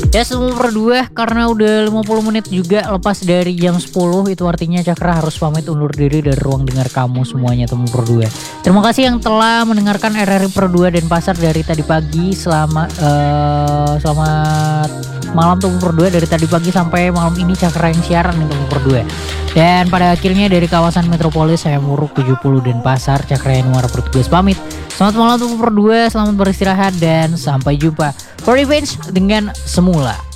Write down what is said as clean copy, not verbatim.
Ya semua berdua karena udah 50 menit juga lepas dari jam 10, itu artinya Cakra harus pamit undur diri dari ruang dengar kamu semuanya teman berdua. Terima kasih yang telah mendengarkan RRI Perdua Denpasar dari tadi pagi. Selamat malam teman berdua, dari tadi pagi sampai malam ini Cakra yang siaran nih teman berdua. Dan pada akhirnya dari kawasan metropolis saya Muruk 70 Denpasar, Cakra Yanuar bertugas pamit. Selamat malam teman berdua, selamat beristirahat dan sampai jumpa for revenge dengan semula.